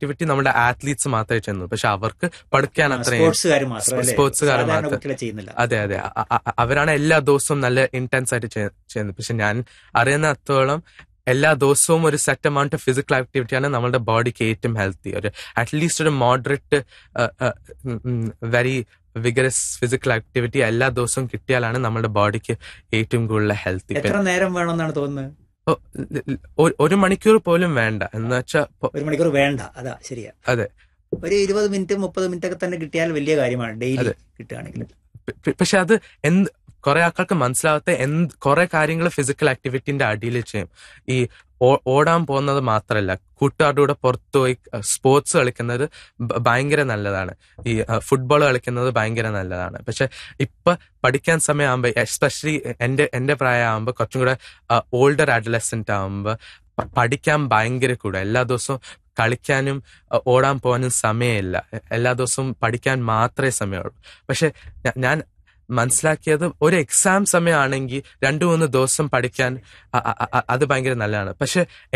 Activity നമ്മുടെ athletes മാത്രമേ ചെയ്യുന്നു. പക്ഷെ അവർക്ക് പഠിക്കാൻ അത്രയും സ്പോർട്സുകാർ മാത്രം. അതെ അതെ, അവരാണ് എല്ലാ ദിവസവും നല്ല ഇന്റൻസ് ആയിട്ട് ചെയ്യുന്നത്. പക്ഷെ ഞാൻ അറിയുന്നിടത്തോളം എല്ലാ ദിവസവും ഒരു സെറ്റ് എമൗണ്ട് ഓഫ് ഫിസിക്കൽ ആക്ടിവിറ്റിയാണ് നമ്മുടെ ബോഡിക്ക് ഏറ്റവും ഹെൽത്തി. ഒരു അറ്റ്ലീസ്റ്റ് ഒരു moderate very vigorous physical activity എല്ലാ ദിവസവും കിട്ടിയാലാണ് നമ്മുടെ ബോഡിക്ക് ഏറ്റവും കൂടുതൽ ഹെൽത്തി. എത്ര നേരം വേണമെന്നാണ് തോന്നുന്നത്? 1 മണിക്കൂർ പോലും വേണ്ട എന്ന് വെച്ചാൽ 1 മണിക്കൂർ വേണ്ട. അതാ ശരിയാ. അതെ, ഒരു 20 മിനിറ്റ് 30 മിനിറ്റ് ഒക്കെ തന്നെ കിട്ടിയാൽ വലിയ കാര്യമാണ് ഡെയിലി കിട്ടുകയാണെങ്കിൽ. പക്ഷെ അത് കുറെ ആൾക്കാർക്ക് മനസ്സിലാവാത്ത കുറെ കാര്യങ്ങൾ ഫിസിക്കൽ ആക്ടിവിറ്റിന്റെ അടിയിൽ ചെയ്യും. ഈ ഓടാൻ പോകുന്നത് മാത്രമല്ല, കൂട്ടുകാരുടെ കൂടെ പുറത്തുപോയി സ്പോർട്സ് കളിക്കുന്നത് ഭയങ്കര നല്ലതാണ്. ഈ ഫുട്ബോൾ കളിക്കുന്നത് ഭയങ്കര നല്ലതാണ്. പക്ഷെ ഇപ്പൊ പഠിക്കാൻ സമയമാകുമ്പോ, എസ്പെഷ്യലി എന്റെ പ്രായമാകുമ്പോ, കുറച്ചും കൂടെ ഓൾഡർ അഡലസെന്റ് ആകുമ്പോ പഠിക്കാൻ ഭയങ്കര കൂടെ. എല്ലാ ദിവസവും കളിക്കാനും ഓടാൻ പോകാനും സമയമില്ല. എല്ലാ ദിവസവും പഠിക്കാൻ മാത്രമേ സമയമുള്ളൂ. പക്ഷെ ഞാൻ മനസ്സിലാക്കിയത്, ഒരു എക്സാം സമയമാണെങ്കിൽ 2-3 ദിവസം പഠിക്കാൻ അത് ഭയങ്കര നല്ലതാണ്. പക്ഷെ